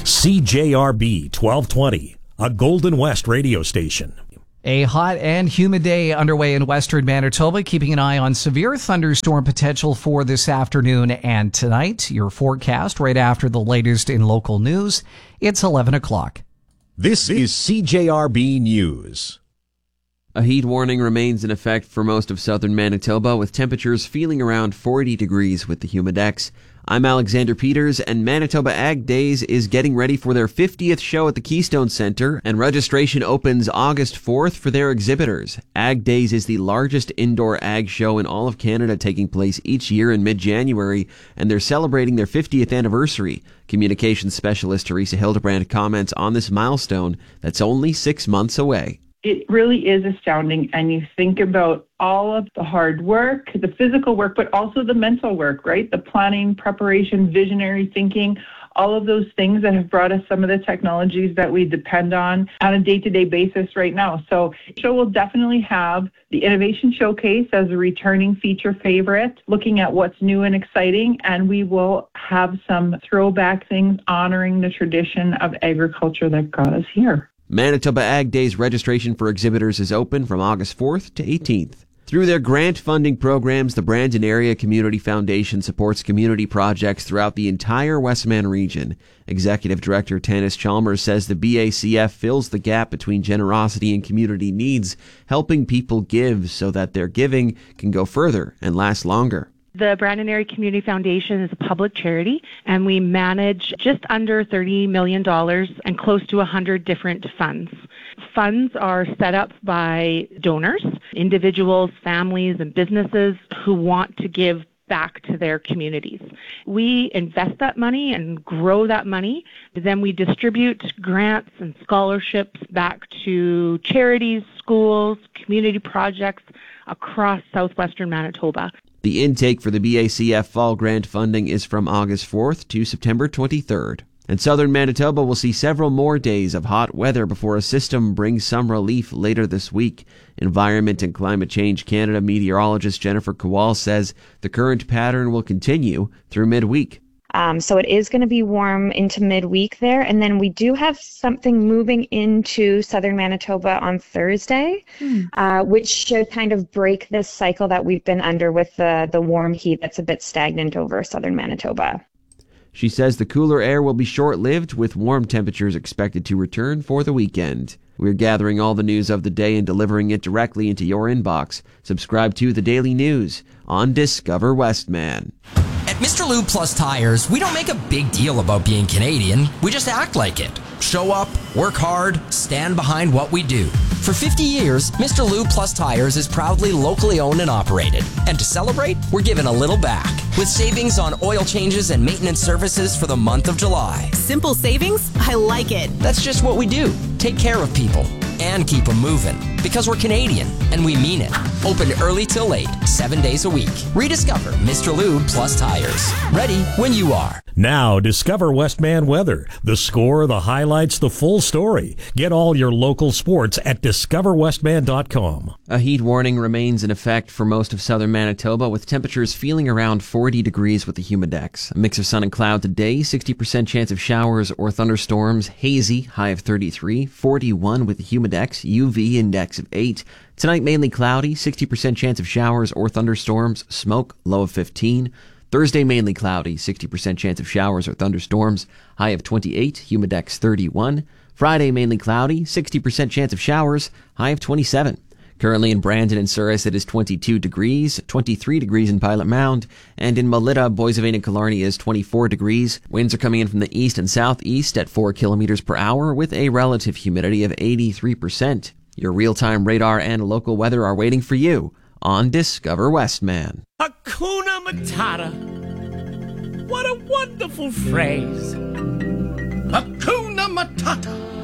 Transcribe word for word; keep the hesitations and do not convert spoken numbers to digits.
C J R B twelve twenty, a Golden West radio station. A hot and humid day underway in western Manitoba, keeping an eye on severe thunderstorm potential for this afternoon and tonight. Your forecast right after the latest in local news. It's eleven o'clock. This is C J R B News. A heat warning remains in effect for most of southern Manitoba, with temperatures feeling around forty degrees with the Humidex. I'm Alexander Peters, and Manitoba Ag Days is getting ready for their fiftieth show at the Keystone Centre, and registration opens August fourth for their exhibitors. Ag Days is the largest indoor ag show in all of Canada, taking place each year in mid-January, and they're celebrating their fiftieth anniversary. Communications specialist Teresa Hildebrand comments on this milestone that's only six months away. It really is astounding, and you think about all of the hard work, the physical work, but also the mental work, right? The planning, preparation, visionary thinking, all of those things that have brought us some of the technologies that we depend on on a day-to-day basis right now. So the show will definitely have the Innovation Showcase as a returning feature favorite, looking at what's new and exciting, and we will have some throwback things honoring the tradition of agriculture that got us here. Manitoba Ag Days registration for exhibitors is open from August fourth to eighteenth. Through their grant funding programs, the Brandon Area Community Foundation supports community projects throughout the entire Westman region. Executive Director Tanis Chalmers says the B A C F fills the gap between generosity and community needs, helping people give so that their giving can go further and last longer. The Brandon Area Community Foundation is a public charity, and we manage just under thirty million dollars and close to one hundred different funds. Funds are set up by donors, individuals, families, and businesses who want to give back to their communities. We invest that money and grow that money. Then we distribute grants and scholarships back to charities, schools, community projects across southwestern Manitoba. The intake for the B A C F Fall Grant funding is from August fourth to September twenty-third. And southern Manitoba will see several more days of hot weather before a system brings some relief later this week. Environment and Climate Change Canada meteorologist Jennifer Kowal says the current pattern will continue through midweek. Um, so it is going to be warm into midweek there. And then we do have something moving into southern Manitoba on Thursday, mm. uh, which should kind of break this cycle that we've been under with the, the warm heat that's a bit stagnant over southern Manitoba. She says the cooler air will be short-lived, with warm temperatures expected to return for the weekend. We're gathering all the news of the day and delivering it directly into your inbox. Subscribe to The Daily News on Discover Westman. At Mister Lube Plus Tires, we don't make a big deal about being Canadian. We just act like it. Show up, work hard, stand behind what we do. For fifty years, Mister Lube Plus Tires is proudly locally owned and operated. And to celebrate, we're giving a little back with savings on oil changes and maintenance services for the month of July. Simple savings? I like it. That's just what we do. Take care of people and keep them moving. Because we're Canadian, and we mean it. Open early till late, seven days a week. Rediscover Mister Lube Plus Tires. Ready when you are. Now, discover Westman weather. The score, the highlights, the full story. Get all your local sports at discover westman dot com. A heat warning remains in effect for most of southern Manitoba, with temperatures feeling around forty degrees with the Humidex. A mix of sun and cloud today, sixty percent chance of showers or thunderstorms, hazy, high of thirty-three, forty-one with the Humidex, U V index of eight. Tonight, mainly cloudy, sixty percent chance of showers or thunderstorms, smoke, low of fifteen. Thursday, mainly cloudy, sixty percent chance of showers or thunderstorms, high of twenty-eight, Humidex thirty-one. Friday, mainly cloudy, sixty percent chance of showers, high of twenty-seven. Currently in Brandon and Souris, it is twenty-two degrees, twenty-three degrees in Pilot Mound, and in Melita, Boissevain and Killarney is twenty-four degrees. Winds are coming in from the east and southeast at four kilometers per hour with a relative humidity of eighty-three percent. Your real-time radar and local weather are waiting for you on Discover Westman. Hakuna Matata. What a wonderful phrase. Hakuna Matata.